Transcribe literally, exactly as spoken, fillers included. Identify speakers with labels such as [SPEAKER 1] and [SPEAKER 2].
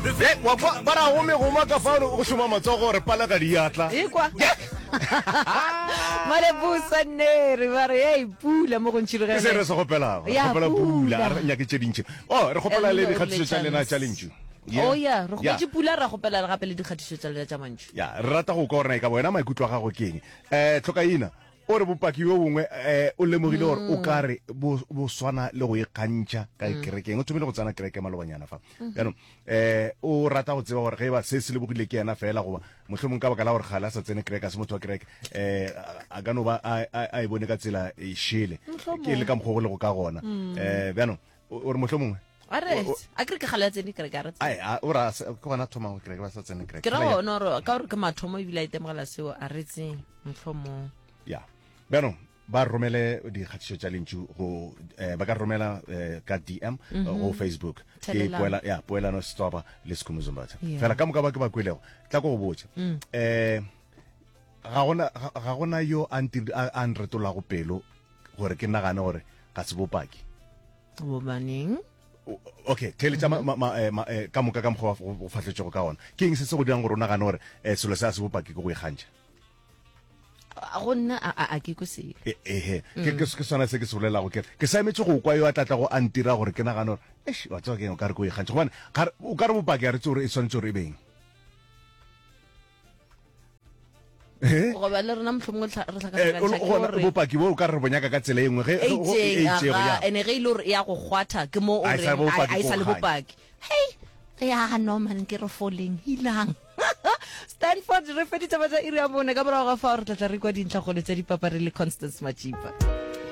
[SPEAKER 1] wa ba ra go me go ma ka fa go shoma matsogo re pala ka diatla
[SPEAKER 2] e kwa male busa ne re ba re ei pula mo go ntshirega
[SPEAKER 1] se re se gopela gopela pula re nya ke tshedintse oh re gopela le di khatiso tsa lena challenge
[SPEAKER 2] oh ya re go pula ra gopela gape le di khatiso tsa lena tsa mantšu
[SPEAKER 1] ya re rata go ka rena ka bona maikutlo ga go keng eh tlhokaina o re bopaki yo bongwe eh o lemogile gore o ka re bo swana le go ikgantšha ka kerekeng o tsomile go tsana kereke malobanyana fa yaanong eh o rata go tseba gore ge ba se se lebogile ke yena fela goba mohlomong ka baka la gore gala sa tsene kereke se motho wa kereke eh a ka no ba a e bone ka tsela e shele ke le ka mokgwa go le go ka gona eh yaanong o re mohlomong
[SPEAKER 2] Arre, a kere ke gala tsene kereke a re
[SPEAKER 1] ai a o ra ke bona thoma go kereke ba sa tsene kereke
[SPEAKER 2] ke ra bona ro ka gore ke mathomo e bila itemogela seo a re tseng motlhomo
[SPEAKER 1] ya bano ba romele di khatiso tsa lentšu go ba ka romela ka D M go Facebook ke poela ya poela no stop le skumuzumbatha fela ka moka ba ke ba kwelego tla go botsa eh ga gona ga gona yo anti an retola go pelo gore ke nagana gore ga se bopaki
[SPEAKER 2] bo baneng
[SPEAKER 1] okay tell it ma ka moka ka mgo go fatletse go ka ona ke eng se se go dirang gore o nagana gore selo sa se bopaki go go ikgantša
[SPEAKER 2] a gonna a ke go se
[SPEAKER 1] eh ke ke se sona se ke se bolela go ke ke sa emetse go kwa yo atlatla go antira gore ke nagana gore eish wa tswa ke o ka re go ikgantša gone o ka re bopaki a re tsore e swantse re beng
[SPEAKER 2] go ba le rena mohlomong re tlhaka
[SPEAKER 1] bopaki bo o ka re bonyaka ka tsela engwe ge
[SPEAKER 2] e ja ene ge ile gore ya go gwatha ke mo o re a isa le bopaki hey ya no man ke re falling hilang Stanford re feditse ba tsa iri ya bone ka morago ga fa re tla tla re kwa dintlha go le tsa dipapare le Constance Machipa